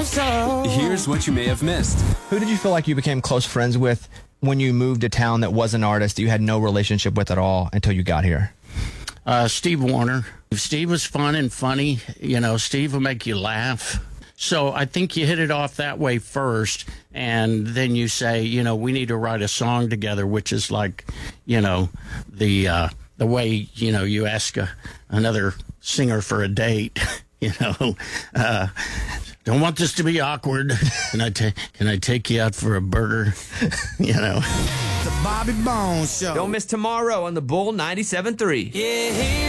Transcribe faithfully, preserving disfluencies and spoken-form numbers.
Here's what you may have missed. Who did you feel like you became close friends with when you moved to town that was an artist that you had no relationship with at all until you got here? Uh, Steve Warner. Steve was fun and funny. You know, Steve will make you laugh. So I think you hit it off that way first, and then you say, you know, we need to write a song together, which is like, you know, the uh, the way, you know, you ask a, another singer for a date, you know. Uh, don't want this to be awkward. Can I, ta- can I take you out for a burger? You know. The Bobby Bones Show. Don't miss tomorrow on the Bull ninety-seven point three. Yeah.